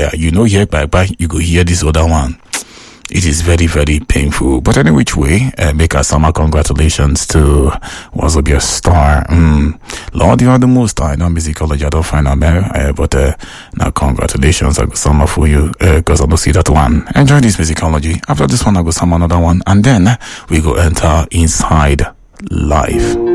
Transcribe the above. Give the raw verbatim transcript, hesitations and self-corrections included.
yeah, you know, here bye bye, you go hear this other one. It is very, very painful. But any which way, uh, make a summer congratulations to what's up your star. Mm. Lord, you are the most. I know musicology, I don't find out there. Uh, but uh, now congratulations, I go summer for you because uh, I don't see that one. Enjoy this musicology. After this one, I go summer another one. And then we go enter inside life.